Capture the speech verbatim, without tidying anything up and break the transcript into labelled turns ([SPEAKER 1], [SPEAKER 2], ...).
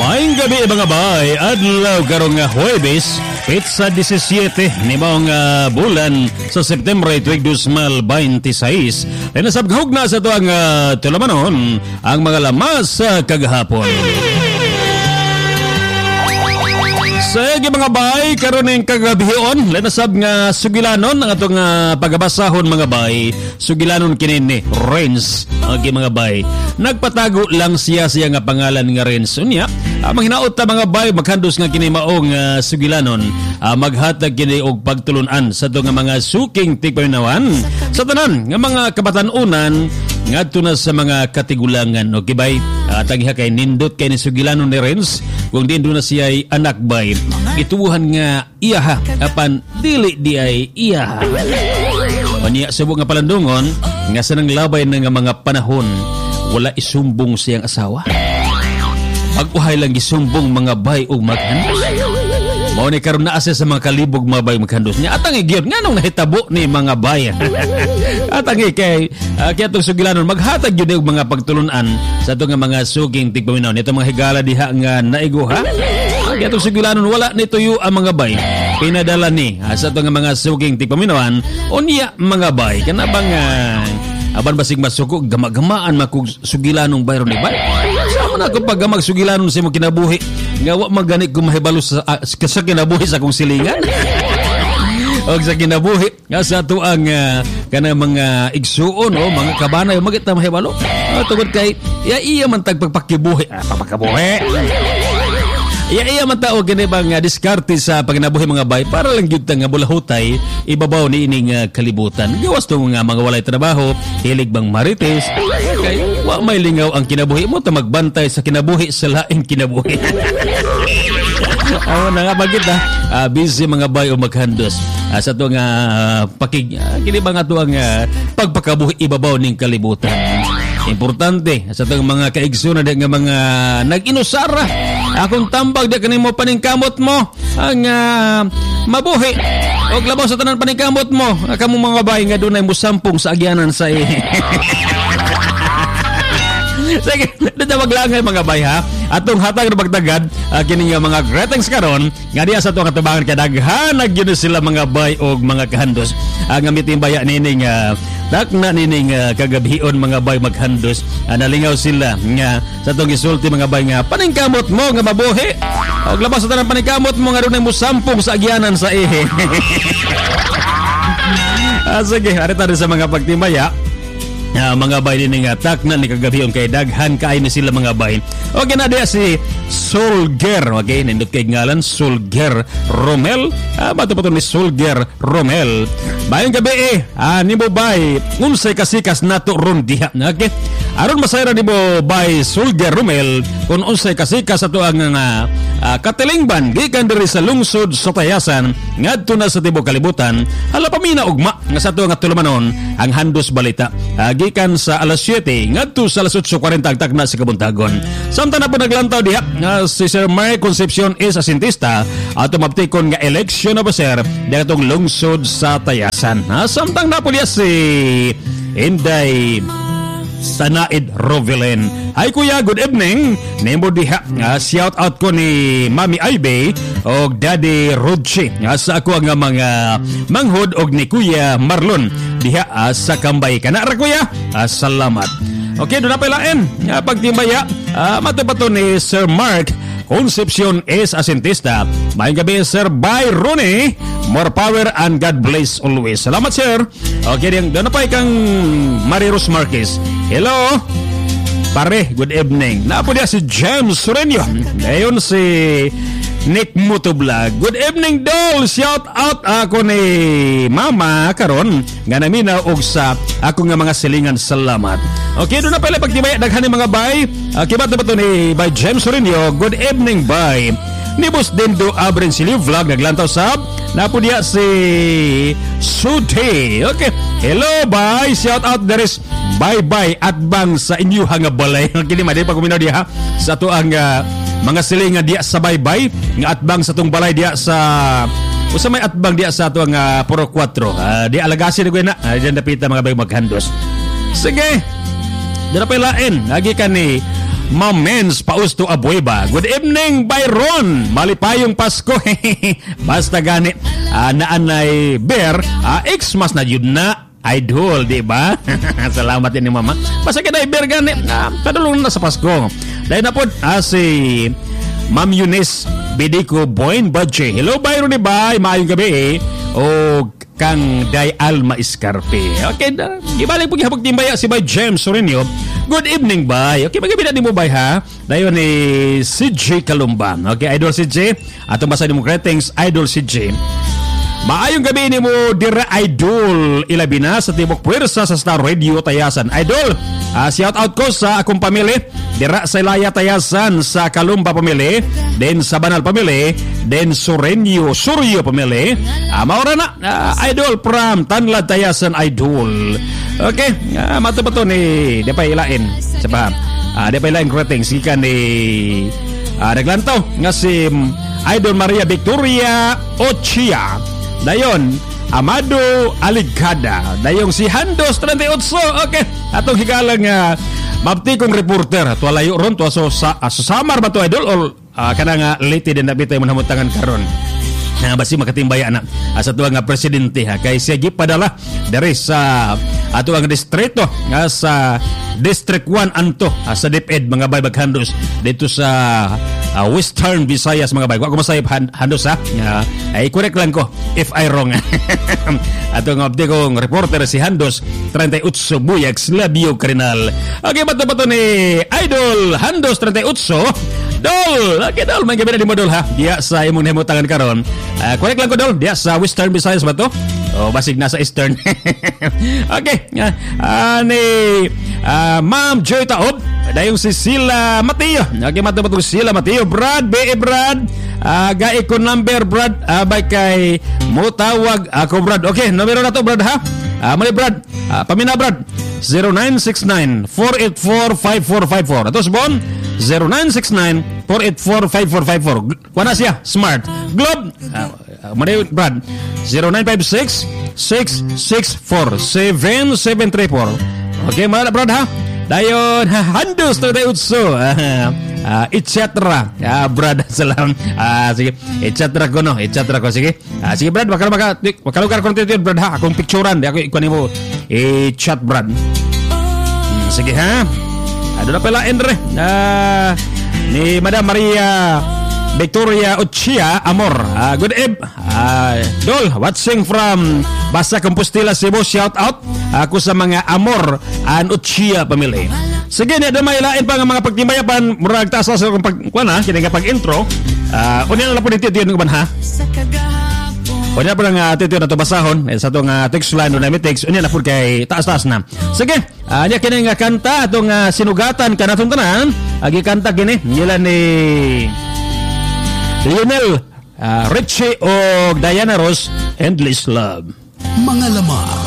[SPEAKER 1] Maayong gabi mga bay, adlaw karong nga Huwebes, petsa seventeen ni maong uh, bulan sa September tuig twenty twenty-six. Ay nasabghog na sa ito ang uh, tulamanon ang mga lamas sa uh, kagahapon. Sa mga bay, karon ning kagabion, lanasab nga sugilanon ang atong uh, pagabasahon mga bay. Sugilanon kini ni Renz, okay mga bay. Nagpatago lang siya siya nga pangalan nga Renz. Unya, uh, manghinaot ta mga bay, maghandos nga kini maong uh, sugilanon, uh, maghatag kini og pagtulunan sa to nga mga suking tigpaminawan sa tanan nga mga kabatan-unan ngadto na sa mga katigulangan. Okay bay, uh, tagiha kay nindot kay ni sugilanon ni Renz kung di na siya ay anak bay. Itubuhan nga iyaha apan dili di ay iyaha. Unya subong nga palandungon nga sa nang labay na nga mga panahon wala isumbong siyang asawa. Pag-uhay lang isumbong mga bay o maghandos. Mao ni karon na asa sa mga kalibog mga bay maghandos niya. Atang igiyot nganong nahitabo ni mga bay. Atang kay uh, kaya itong sugilanon maghatag yun yung mga pagtulunan sa itong mga suging tigpaminaw. Ito mga higala diha nga naiguha. Kaya itong sugilanon wala ni tuyo ang mga bay. Pinadala ni uh, sa itong mga suging tigpaminawan unya mga bay. Kana bang uh, aban basig masuko gama-gamaan makug sugilanong bayro ni bay. Sama na ko pag gamag sugilanon sa mo kinabuhi. Nga wa magani ko mahibalo sa, uh, sa kinabuhi sa akong silingan. O sa kinabuhi nga sa ato ang uh, kana mga igsuon o mga kabanay magita mahibalo. Uh, tungod kay iya iya man tag pagpakibuhi. Ah, pagpakabuhi. Iya iya man tao gani bang uh, diskarte sa pagnabuhi mga bay para lang gyud nga bulahutay ibabaw ni ining uh, kalibutan. Gawas to nga mga walay trabaho, hilig bang marites. Kay wa may lingaw ang kinabuhi mo ta magbantay sa kinabuhi sa laing kinabuhi. Aw na nga bagid ah. Uh, busy mga bay o maghandos. Uh, sa to nga uh, pakig uh, kini ba nga to ang uh, pagpakabuhi ibabaw ning kalibutan. Importante sa tong mga kaigsunan nga mga nag-inusara. Akong tambag di kanimo paningkamot mo ang uh, mabuhi. Og labaw sa tanan paningkamot mo. Kamo mga bay nga dunay musampong sa agyanan sa eh. Sige, dito maglangay mga bay ha. Atong hatag na pagtagad uh, kini nga mga greetings karon nga diya sa atong katubangan kay daghanag gyud sila mga bay og mga kahandos. Ang uh, mitimbaya nining uh, takna nining uh, kagabion mga bay maghandos. Uh, nalingaw sila nga sa atong gisulti mga bay nga paningkamot mo nga mabuhi. Og labas sa tanan paningkamot mo nga dunay musampong sa agyanan sa ihe. Ah, sige, arita rin sa mga pagtimbaya. Uh, mga bay din nga takna ni kagabion kay daghan kaay ni sila mga bay. Okay na diya si Solger, okay, nindot kay ngalan Solger Romel. Ah, bato pa to ni Solger Romel. Bayong gabi eh, ah, ni mo bay unsay kasikas nato ron diha. Okay. Aron masayra ni mo bay Solger Romel kung unsay kasikas ato ang nga uh, katilingban gikan diri sa lungsod sa Tayasan ngadto na sa tibuok kalibutan. Hala pamina ugma nga sa ato nga tulamanon ang Handos Balita. Uh, gikan sa alas siyete ngadto sa alas eight forty ang takna sa Kabuntagon. Samtang na po naglantaw diha uh, si Sir Mary Concepcion is asintista at maptikon nga election officer ditong lungsod sa Tayasan. Uh, samtang na po diha si Inday Sanaid Rovelen. Hi kuya, good evening. Nemo diha. Uh, shout out ko ni Mami Aibe og Daddy Rodche. Uh, sa ako nga mga manghod og ni Kuya Marlon diha uh, sa Kambay. Kana ra kuya. Uh, salamat. Okay, doon na palain. Uh, pagtimbaya, uh, matupato ni Sir Mark Concepcion is asintista. Mayang gabi Sir Bay Ronnie. More power and God bless always. Salamat sir. Okay, doon na pa ikang Mariros Marquez. Hello. Pare, good evening. Napo dia si James Sureño. Ngayon si Nick Motovlog. Good evening, Dol. Shout out ako ni Mama karon nga naminaw og sa ako nga mga silingan. Salamat. Okay, doon na pala pagtibay daghan ni mga bay. Uh, kibat na ba ito ni by James Sureño. Good evening, bay. Ni Boss Dendo Abren Silio Vlog naglantaw sab. Napo dia si Sudi. Okay. Hello, bye. Shout out there is bye-bye at bang sa inyo nga balay. Kini madi pa kuminaw diha sa to ang uh, mga silingan diya sa bye-bye nga atbang sa tong balay diya sa usa may atbang diya sa to ang uh, Puro four. Uh, di alagasi ni na. Uh, diyan dapita mga bay maghandos. Sige. Dira pa lain. Lagi ka ni Mamens Pausto Abueva. Good evening, Byron. Malipayong Pasko. Basta gani uh, naanay Bear, uh, Xmas na yun na. Idol, di ba? Salamat din ni Mama. Basta kita Bear gani, uh, padulong na sa Pasko. Dahil na po, uh, si Ma'am Eunice Bidiko Boyne Badje. Hello, Byron, di ba? Maayong gabi eh. O kang Day Alma Escarpe. Okay, da, gibalik po gihapag timbaya si Bay James Sorenio. Good evening, Bay. Okay, magabina din mo, Bay, ha? Dayon ni C J Kalumba. Okay, Idol C J. Atong basa ni mo greetings, Idol C J. Maayong gabi ni mo, Dira Idol Ilabina sa Tibok Puwersa sa Star Radio Tayasan. Idol, uh, shout out ko sa akong pamili. Dira sa Ilaya Tayasan sa Kalumba pamili. Then sa Banal pamili. Then Sorenio Suryo pamili. Uh, maura na, uh, Idol from Tanlad Tayasan, Idol. Okay, uh, mato-bato ni di pa ilain. Saba, uh, di pa ilain greetings. Ika ni uh, naglantaw nga si Idol Maria Victoria Ochia. Dayon, Amado Aligada. Dayong si Handos thirty-eight. Okay, atong higalang uh, mabti kong reporter. Tuwa layo ron, tuwa so, sa, uh, so samar ba to, Idol? O uh, kana nga liti din nabitay mo namutangan karon. Uh, basi makatimbaya na uh, sa tuwa nga presidente ha. Kay siya gipadala dari sa ato ang distrito nga sa District one Anto uh, sa DepEd mga baybag Handos dito sa uh, Western Visayas mga baybag. Ako masayip Handos ha. Uh, ay correct lang ko if I wrong. Ato nga update kong reporter si Handos thirty-eight Buyag Slavio Cardinal. Okay, bato-bato ni Idol Handos thirty-eight. Dol, okay Dol, may gabi na di mo Dol ha. Diya sa imong nahimutangan karon. Uh, correct lang ko Dol, diya sa Western Visayas ba to? O basig na sa Eastern. Okay, uh, uh, ni uh, Ma'am Joy Taob, dayong si Sila Mateo. Okay, mato-bato si Sila Mateo. Brad, B E Brad, uh, gai ko number Brad, uh, bay kay mutawag ako Brad. Okay, numero na to Brad ha. Uh, mali Brad, uh, pamina Brad, zero nine six nine four eight four five four five four. Atos bon, zero nine six nine four eight four five four five four. Kuha siya, smart. Globe, uh, uh, mali Brad, zero nine five six six six four seven seven three four. Okay, mga Brad ha. Dayon, Handos thirty-eight. Uh, uh, et cetera. Uh, Brad, salam. Uh, sige, et cetera ko no, et cetera ko. Sige, uh, sige Brad, bakal maka, bakalugar ko nito Brad ha. Akong picturean, di ako ikuha mo i-chat Brad. Hmm, sige ha. Ano na pala Andre? Uh, ni Madam Maria Victoria Ochia Amor. Uh, good eve. Uh, Dol, watching from Basa Compostela, Cebu. Shout out ako sa mga Amor and Ochia pamili. Sige, na damay lain pa nga mga pagtimbayapan. Murag taas sa akong pagkuana, kini nga pag-intro. Uh, unya na po dito diyan ko ha. Unya po nga dito na to basahon sa tong uh, text line na may text. Unya na po kay taas-taas na. Sige, uh, nya kini nga kanta atong uh, sinugatan kanatong tanan. Agi kanta kini nila ni Lionel uh, Richie o Diana Ross, Endless Love.
[SPEAKER 2] Mga lamang